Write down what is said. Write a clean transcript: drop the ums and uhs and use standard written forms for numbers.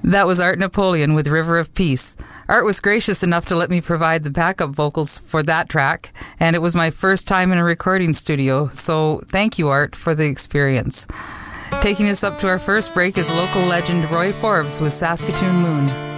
That was Art Napoleon with River of Peace. Art was gracious enough to let me provide the backup vocals for that track, and it was my first time in a recording studio, so thank you, Art, for the experience. Taking us up to our first break is local legend Roy Forbes with Saskatoon Moon.